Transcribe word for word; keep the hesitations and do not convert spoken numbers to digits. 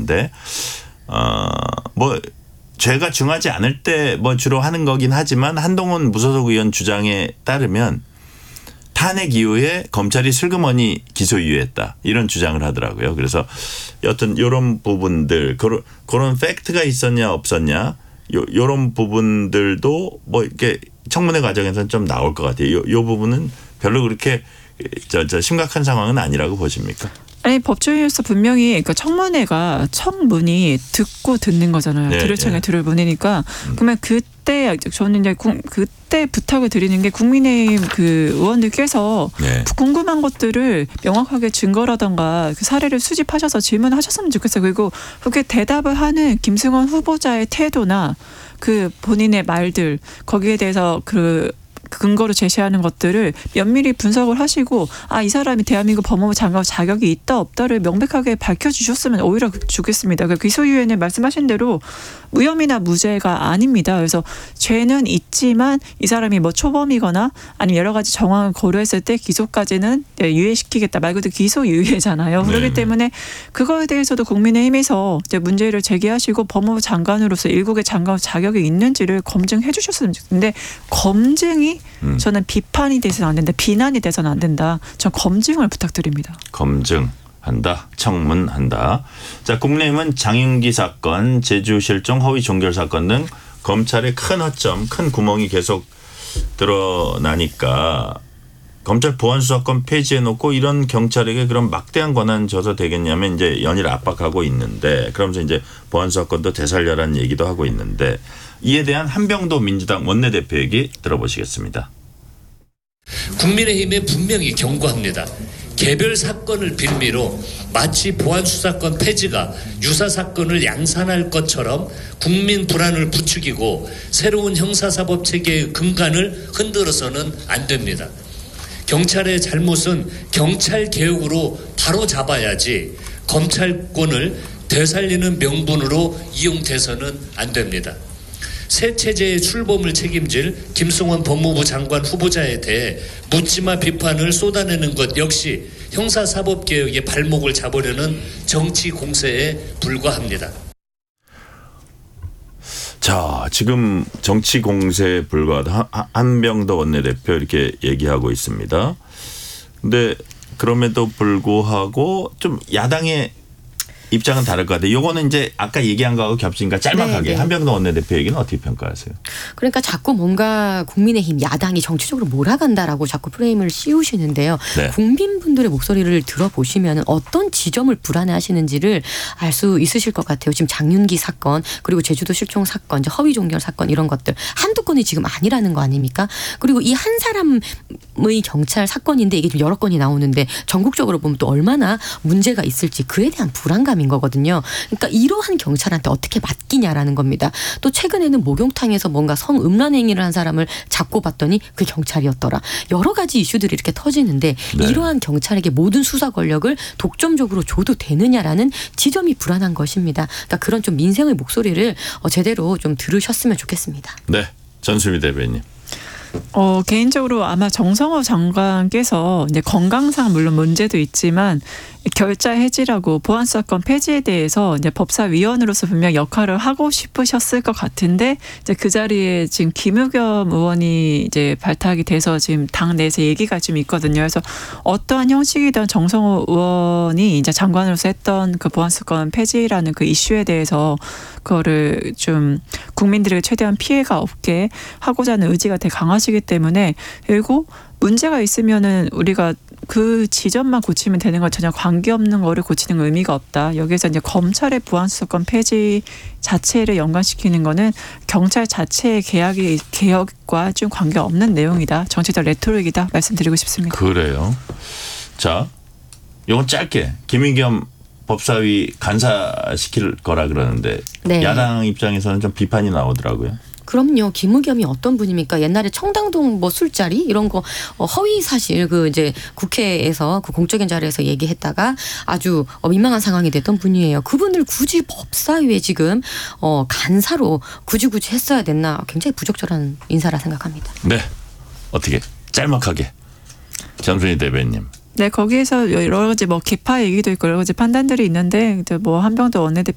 하는데 어, 뭐 죄가 중하지 않을 때 뭐 주로 하는 거긴 하지만 한동훈 무소속 의원 주장에 따르면 탄핵 이후에 검찰이 슬그머니 기소유예했다 이런 주장을 하더라고요. 그래서 여튼 이런 부분들 그런 그런 팩트가 있었냐 없었냐 요 요런 부분들도 뭐 이렇게 청문회 과정에서는 좀 나올 것 같아요. 요, 요 부분은 별로 그렇게 저, 저 심각한 상황은 아니라고 보십니까? 아니 법조인으로서 분명히 그 청문회가 청문이 듣고 듣는 거잖아요. 네, 들을 청에 네. 들을 문이니까 음. 그러면 그때 저는 이제 구, 그때 부탁을 드리는 게 국민의힘 그 의원들께서 네. 궁금한 것들을 명확하게 증거라던가 그 사례를 수집하셔서 질문하셨으면 좋겠어요. 그리고 그렇게 대답을 하는 김승원 후보자의 태도나 그 본인의 말들 거기에 대해서 그 근거로 제시하는 것들을 면밀히 분석을 하시고 아, 이 사람이 대한민국 법무부 장관 자격이 있다 없다를 명백하게 밝혀주셨으면 오히려 좋겠습니다. 기소유예는 말씀하신 대로 무혐의나 무죄가 아닙니다. 그래서 죄는 있지만 이 사람이 뭐 초범이거나 아니면 여러 가지 정황을 고려했을 때 기소까지는 유예시키겠다 말 그대로 기소유예잖아요. 네. 그렇기 때문에 그거에 대해서도 국민의힘에서 이제 문제를 제기하시고 법무부 장관으로서 일국의 장관 자격이 있는지를 검증해 주셨으면 좋겠는데 검증이 음. 저는 비판이 돼서는 안 된다. 비난이 돼서는 안 된다. 전 검증을 부탁드립니다. 검증한다. 청문한다. 자, 국민의힘은 장윤기 사건, 제주 실종 허위 종결 사건 등 검찰의 큰 허점, 큰 구멍이 계속 드러나니까 검찰 보안수사권 폐지해놓고 이런 경찰에게 그런 막대한 권한 줘서 되겠냐면 이제 연일 압박하고 있는데 그러면서 이제 보안수사권도 되살려라는 얘기도 하고 있는데 이에 대한 한병도 민주당 원내대표 얘기 들어보시겠습니다. 국민의힘에 분명히 경고합니다. 개별 사건을 빌미로 마치 보안수사권 폐지가 유사사건을 양산할 것처럼 국민 불안을 부추기고 새로운 형사사법체계의 근간을 흔들어서는 안 됩니다. 경찰의 잘못은 경찰개혁으로 바로 잡아야지 검찰권을 되살리는 명분으로 이용돼서는 안 됩니다. 새 체제의 출범을 책임질 김승원 법무부 장관 후보자에 대해 묻지마 비판을 쏟아내는 것 역시 형사사법개혁의 발목을 잡으려는 정치 공세에 불과합니다. 자, 지금 정치 공세에 불과하다 한병도 원내대표 이렇게 얘기하고 있습니다. 근데 그럼에도 불구하고 좀 야당의 입장은 다를 것 같아요. 요거는 이제 아까 얘기한 거하고 겹치니까 짤막하게 한병도 원내대표 얘기는 어떻게 평가하세요? 그러니까 자꾸 뭔가 국민의힘 야당이 정치적으로 몰아간다라고 자꾸 프레임을 씌우시는데요. 네. 국민분들의 목소리를 들어보시면 어떤 지점을 불안해하시는지를 알 수 있으실 것 같아요. 지금 장윤기 사건 그리고 제주도 실종 사건, 이제 허위 종결 사건 이런 것들 한두 건이 지금 아니라는 거 아닙니까? 그리고 이 한 사람의 경찰 사건인데 이게 좀 여러 건이 나오는데 전국적으로 보면 또 얼마나 문제가 있을지 그에 대한 불안감 인 거거든요. 그러니까 이러한 경찰한테 어떻게 맡기냐라는 겁니다. 또 최근에는 목욕탕에서 뭔가 성음란 행위를 한 사람을 잡고 봤더니 그 경찰이었더라. 여러 가지 이슈들이 이렇게 터지는데 네. 이러한 경찰에게 모든 수사 권력을 독점적으로 줘도 되느냐라는 지점이 불안한 것입니다. 그러니까 그런 좀 민생의 목소리를 제대로 좀 들으셨으면 좋겠습니다. 네, 전수미 대변인. 어, 개인적으로 아마 정성호 장관께서 이제 건강상 물론 문제도 있지만 결자 해지라고 보안수사권 폐지에 대해서 이제 법사위원으로서 분명 역할을 하고 싶으셨을 것 같은데 이제 그 자리에 지금 김의겸 의원이 이제 발탁이 돼서 지금 당 내에서 얘기가 좀 있거든요. 그래서 어떠한 형식이든 정성호 의원이 이제 장관으로서 했던 그 보안수사권 폐지라는 그 이슈에 대해서 그거를 좀 국민들에게 최대한 피해가 없게 하고자 하는 의지가 되게 강하시기 때문에 그리고 문제가 있으면은 우리가 그 지점만 고치면 되는 것 전혀 관계없는 거를 고치는 의미가 없다. 여기서 이제 검찰의 보안수사권 폐지 자체를 연관시키는 거는 경찰 자체의 개혁이 개혁과 좀 관계없는 내용이다. 정치적 레토릭이다. 말씀드리고 싶습니다. 그래요. 자, 이건 짧게 김의겸 법사위 간사시킬 거라 그러는데 네. 야당 입장에서는 좀 비판이 나오더라고요. 그럼요. 김의겸이 어떤 분입니까? 옛날에 청담동 뭐 술자리 이런 거 허위 사실 그 이제 국회에서 그 공적인 자리에서 얘기했다가 아주 민망한 상황이 됐던 분이에요. 그분을 굳이 법사위에 지금 어 간사로 굳이 굳이 했어야 됐나? 굉장히 부적절한 인사라 생각합니다. 네. 어떻게 짤막하게 전순희 대변인. 네, 거기에서 여러 가지 뭐 개파 얘기도 있고 여러 가지 판단들이 있는데 뭐 한병도 원내대표